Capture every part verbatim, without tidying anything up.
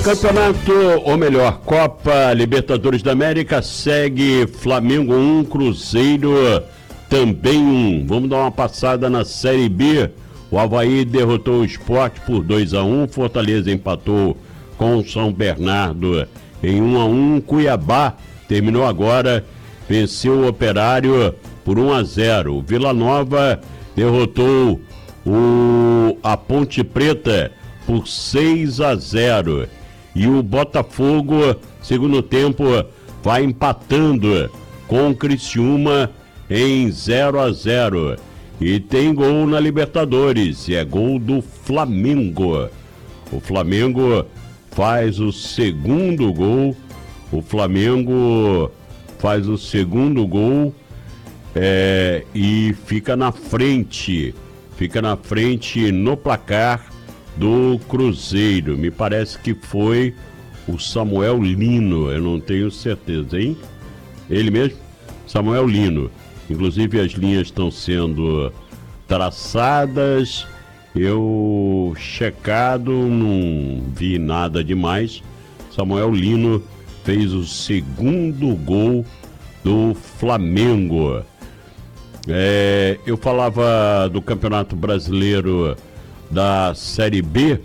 Campeonato, ou melhor, Copa Libertadores da América, segue Flamengo um, Cruzeiro também um. Vamos dar uma passada na Série B. O Avaí derrotou o Sport por dois a um, Fortaleza empatou com o São Bernardo em um a um, Cuiabá terminou agora, venceu o Operário por um a zero. Vila Nova derrotou o, a Ponte Preta por seis a zero. E o Botafogo, segundo tempo, vai empatando com o Criciúma em zero a zero. E tem gol na Libertadores, e é gol do Flamengo. O Flamengo faz o segundo gol, o Flamengo faz o segundo gol é, e fica na frente, fica na frente no placar do Cruzeiro. Me parece que foi o Samuel Lino, eu não tenho certeza, hein? Ele mesmo? Samuel Lino. Inclusive as linhas estão sendo traçadas, eu checado, não vi nada demais. Samuel Lino fez o segundo gol do Flamengo. É, eu falava do Campeonato Brasileiro da Série B,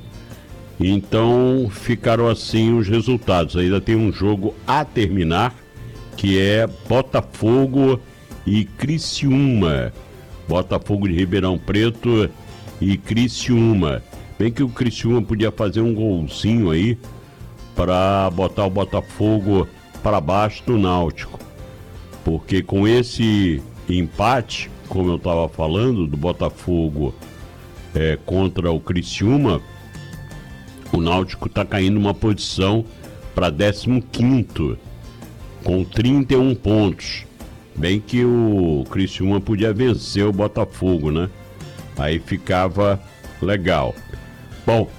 então ficaram assim os resultados. Ainda tem um jogo a terminar, que é Botafogo e Criciúma. Botafogo de Ribeirão Preto e Criciúma. Bem que o Criciúma podia fazer um golzinho aí para botar o Botafogo para baixo do Náutico, porque com esse empate, como eu estava falando, do Botafogo é, contra o Criciúma, o Náutico está caindo uma posição para décimo quinto com trinta e um pontos. Bem que o Criciúma podia vencer o Botafogo, né? Aí ficava legal. Bom,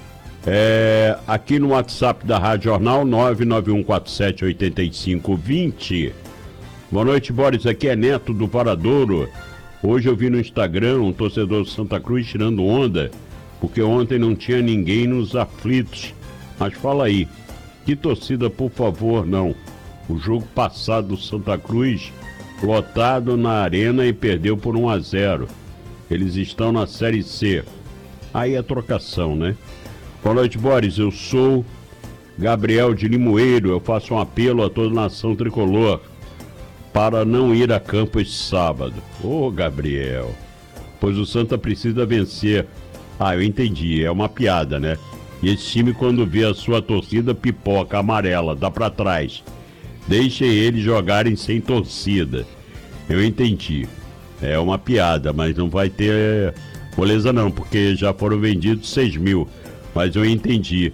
é, aqui no WhatsApp da Rádio Jornal, nove nove um quatro sete oito cinco dois zero. Boa noite, Boris. Aqui é Neto do Varadouro. Hoje eu vi no Instagram um torcedor do Santa Cruz tirando onda, porque ontem não tinha ninguém nos aflitos. Mas fala aí, que torcida, por favor, não. O jogo passado do Santa Cruz, lotado na arena e perdeu por um a zero. Eles estão na Série C. Aí é trocação, né? Boa noite, Boris. Eu sou Gabriel de Limoeiro. Eu faço um apelo a toda a nação tricolor para não ir a campo este sábado. Ô, oh, Gabriel, pois o Santa precisa vencer. Ah, eu entendi. É uma piada, né? E esse time, quando vê a sua torcida, pipoca amarela, dá pra trás. Deixem eles jogarem sem torcida. Eu entendi. É uma piada, mas não vai ter moleza não, porque já foram vendidos seis mil. Mas eu entendi.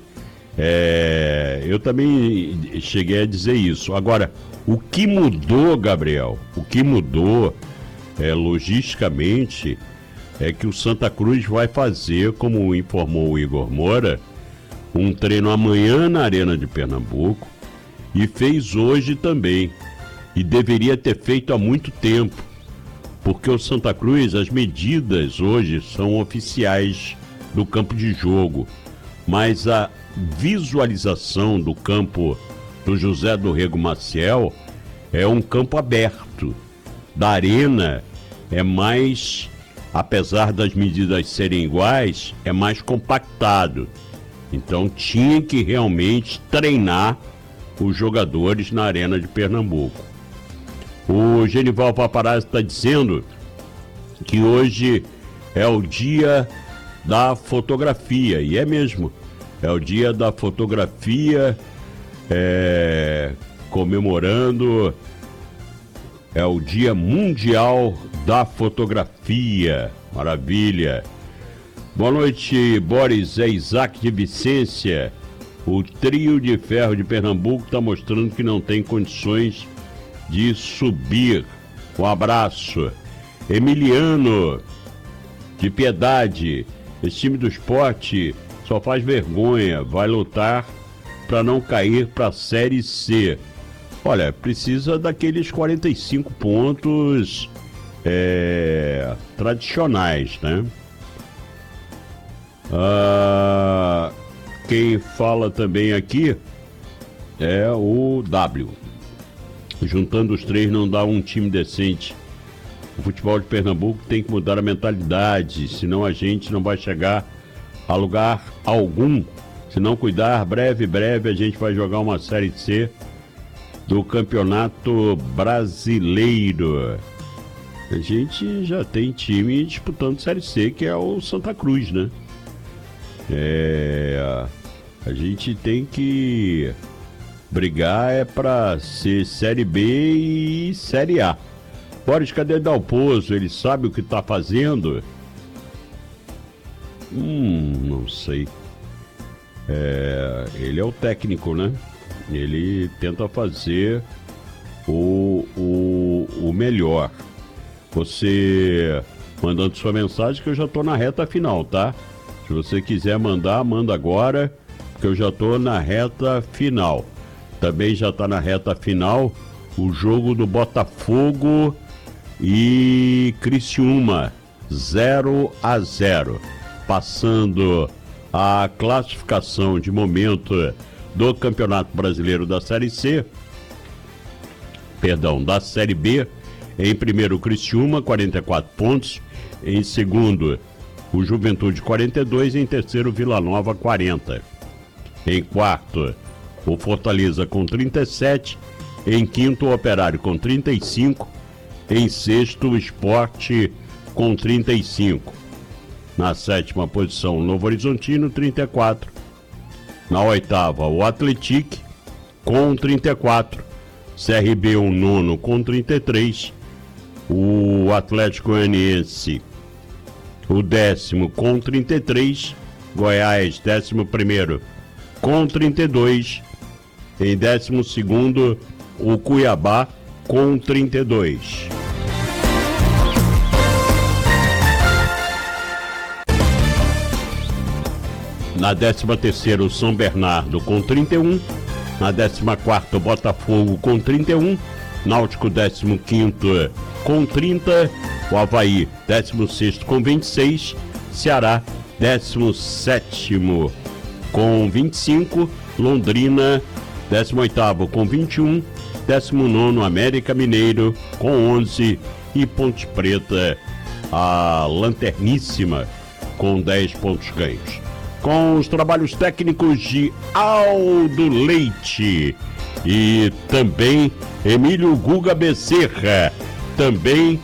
É... Eu também cheguei a dizer isso. Agora, o que mudou, Gabriel, o que mudou é, logisticamente, é que o Santa Cruz vai fazer, como informou o Igor Moura, um treino amanhã na Arena de Pernambuco, e fez hoje também, e deveria ter feito há muito tempo, porque o Santa Cruz, as medidas hoje são oficiais do campo de jogo, mas a visualização do campo do José do Rego Maciel é um campo aberto. Da arena é mais, apesar das medidas serem iguais, é mais compactado. Então tinha que realmente treinar os jogadores na Arena de Pernambuco. O Genival Paparazzi está dizendo que hoje é o dia da fotografia, e é mesmo, é o dia da fotografia, é, comemorando, é o dia mundial da fotografia. Maravilha. Boa noite, Boris. É Isaac de Vicência. O trio de ferro de Pernambuco está mostrando que não tem condições de subir. Um abraço. Emiliano de Piedade. Esse time do esporte só faz vergonha. Vai lutar para não cair para a Série C. Olha, precisa daqueles quarenta e cinco pontos é, tradicionais, né? Ah, Quem fala também aqui é o W. Juntando os três não dá um time decente. O futebol de Pernambuco tem que mudar a mentalidade, senão a gente não vai chegar a lugar algum. Se não cuidar, breve, breve, a gente vai jogar uma Série C do Campeonato Brasileiro. A gente já tem time disputando Série C, que é o Santa Cruz, né? É... A gente tem que brigar é para ser Série B e Série A. Boris, cadê Dalpozo? Ele sabe o que está fazendo? Hum, não sei. É, ele é o técnico, né? Ele tenta fazer o, o, o melhor. Você mandando sua mensagem que eu já estou na reta final, tá? Se você quiser mandar, manda agora, que eu já estou na reta final. Também já está na reta final o jogo do Botafogo e Criciúma, zero a zero. Passando a classificação de momento do Campeonato Brasileiro da Série C, perdão, da Série B. Em primeiro, o Criciúma, quarenta e quatro pontos. Em segundo, o Juventude, quarenta e dois. Em terceiro, Vila Nova, quarenta. Em quarto, o Fortaleza com trinta e sete. Em quinto, o Operário com trinta e cinco. Em sexto, o Sport com trinta e cinco. Na sétima posição, o Novo Horizontino, trinta e quatro. Na oitava, o Atlético com trinta e quatro. C R B, o nono, com trinta e três. O Atlético Goianiense, o décimo, com trinta e três. Goiás, décimo primeiro, com trinta e dois. Em décimo segundo, o Cuiabá, com trinta e dois. Na décima terceira, o São Bernardo com trinta e um. Na décima quarta, o Botafogo com trinta e um. Náutico, décimo quinto com trinta. O Avaí, décimo sexto com vinte e seis. Ceará, décimo sétimo com vinte e cinco. Londrina, décimo oitavo com vinte e um. décimo nono, América Mineiro com onze. E Ponte Preta, a lanterníssima, com dez pontos ganhos. Com os trabalhos técnicos de Aldo Leite e também Emílio Guga Becerra, também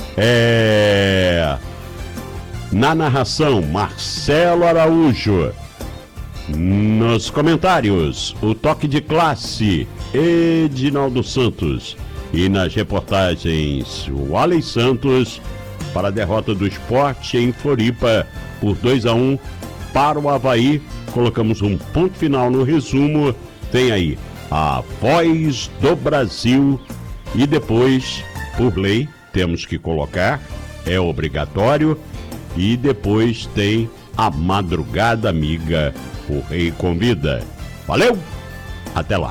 é, na narração Marcelo Araújo, nos comentários o toque de classe Edinaldo Santos e nas reportagens o Alex Santos para a derrota do Sport em Floripa por dois a um para o Avaí. Colocamos um ponto final no resumo. Vem aí a Voz do Brasil e depois, por lei, temos que colocar, é obrigatório, e depois tem a Madrugada Amiga, o Rei Convida. Valeu, até lá.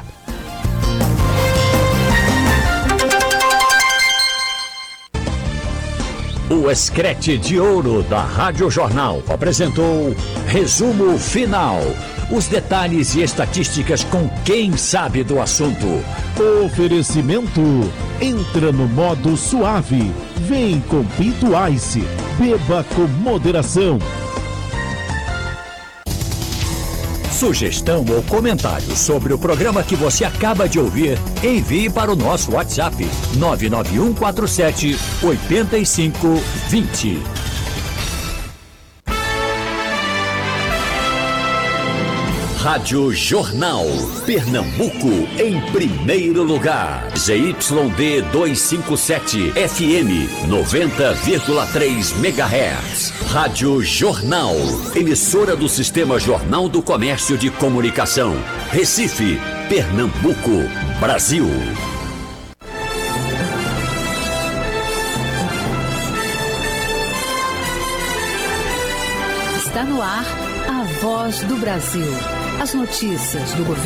O Escrete de Ouro da Rádio Jornal apresentou Resumo Final. Os detalhes e estatísticas com quem sabe do assunto. Oferecimento. Entra no modo suave. Vem com Pinto Ice. Beba com moderação. Sugestão ou comentário sobre o programa que você acaba de ouvir, envie para o nosso WhatsApp nove nove um quatro sete oito cinco dois zero. Rádio Jornal, Pernambuco em primeiro lugar. Z Y D duzentos e cinquenta e sete, F M noventa vírgula três megahertz. Rádio Jornal, emissora do Sistema Jornal do Comércio de Comunicação. Recife, Pernambuco, Brasil. Está no ar a Voz do Brasil. As notícias do governo.